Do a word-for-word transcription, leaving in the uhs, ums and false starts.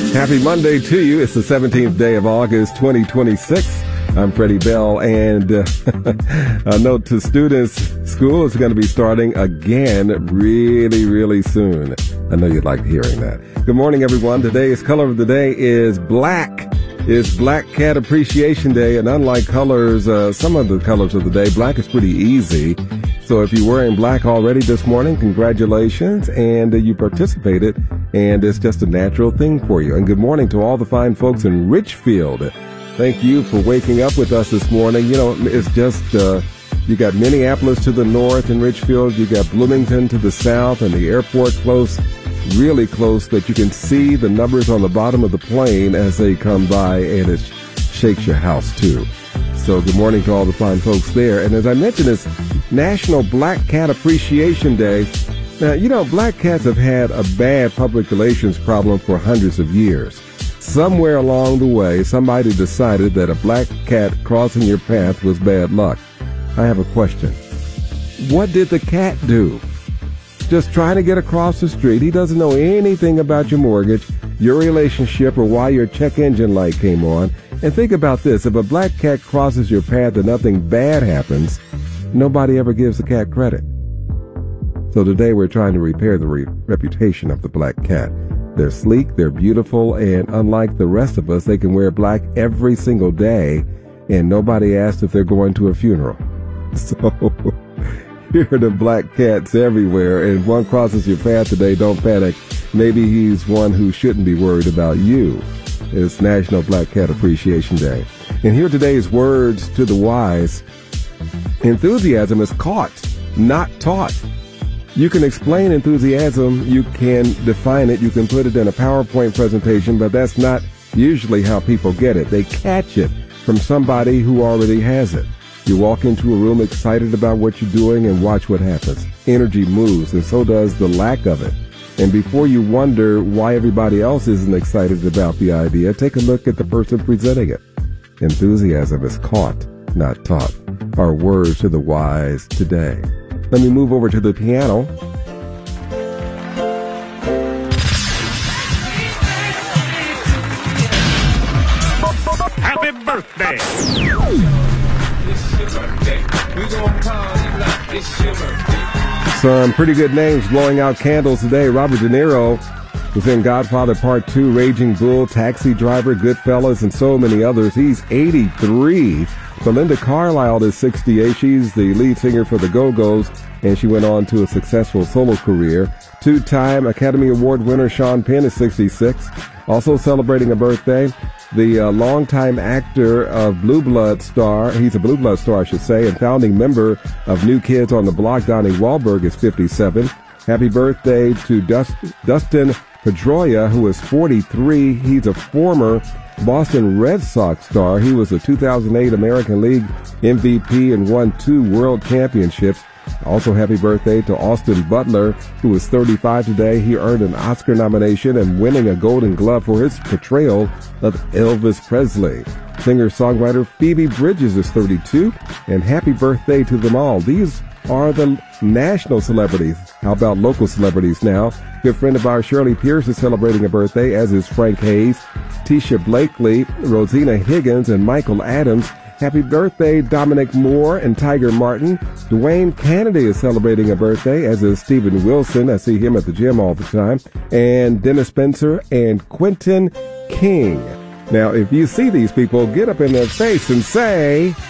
Happy Monday to you. It's the seventeenth day of August, twenty twenty-six. I'm Freddie Bell, and uh, a note to students, school is going to be starting again really, really soon. I know you'd like hearing that. Good morning, everyone. Today's color of the day is black. It's Black Cat Appreciation Day, and unlike colors, uh, some of the colors of the day, black is pretty easy. So if you're wearing black already this morning, congratulations, and uh, you participated, and it's just a natural thing for you. And good morning to all the fine folks in Richfield. Thank you for waking up with us this morning. You know, it's just, uh, you got Minneapolis to the north in Richfield, you got Bloomington to the south, and the airport close, really close, that you can see the numbers on the bottom of the plane as they come by, and it shakes your house too. So good morning to all the fine folks there. And as I mentioned, it's National Black Cat Appreciation Day. Now, you know, black cats have had a bad public relations problem for hundreds of years. Somewhere along the way, somebody decided that a black cat crossing your path was bad luck. I have a question. What did the cat do? Just trying to get across the street. He doesn't know anything about your mortgage, your relationship, or why your check engine light came on. And think about this. If a black cat crosses your path and nothing bad happens, nobody ever gives the cat credit. So today we're trying to repair the re- reputation of the black cat. They're sleek, they're beautiful, and unlike the rest of us, they can wear black every single day, and nobody asks if they're going to a funeral. So here are the black cats everywhere, and if one crosses your path today, don't panic. Maybe he's one who shouldn't be worried about you. It's National Black Cat Appreciation Day. And here are today's words to the wise. Enthusiasm is caught, not taught. You can explain enthusiasm, you can define it, you can put it in a PowerPoint presentation, but that's not usually how people get it. They catch it from somebody who already has it. You walk into a room excited about what you're doing and watch what happens. Energy moves, and so does the lack of it. And before you wonder why everybody else isn't excited about the idea, take a look at the person presenting it. Enthusiasm is caught, not taught. Our words to the wise today. Let me move over to the piano. Happy birthday! Some pretty good names blowing out candles today. Robert De Niro was in Godfather Part two, Raging Bull, Taxi Driver, Goodfellas, and so many others. He's eighty-three. Belinda Carlisle is sixty-eight. She's the lead singer for the Go-Go's, and she went on to a successful solo career. Two-time Academy Award winner Sean Penn is sixty-six. Also celebrating a birthday, the uh, longtime actor of Blue Blood star, he's a Blue Blood star, I should say, and founding member of New Kids on the Block, Donnie Wahlberg, is fifty-seven. Happy birthday to Dust, Dustin Pedroia, who is forty-three. He's a former Boston Red Sox star. He was a two thousand eight American League M V P and won two world championships. Also, happy birthday to Austin Butler, who is thirty-five today. He earned an Oscar nomination and winning a Golden Glove for his portrayal of Elvis Presley. Singer-songwriter Phoebe Bridges is thirty-two, and happy birthday to them all. These are the national celebrities. How about local celebrities now? Good friend of ours, Shirley Pierce, is celebrating a birthday, as is Frank Hayes, Tisha Blakely, Rosina Higgins, and Michael Adams. Happy birthday, Dominic Moore and Tiger Martin. Dwayne Kennedy is celebrating a birthday, as is Stephen Wilson. I see him at the gym all the time. And Dennis Spencer and Quentin King. Now, if you see these people, get up in their face and say...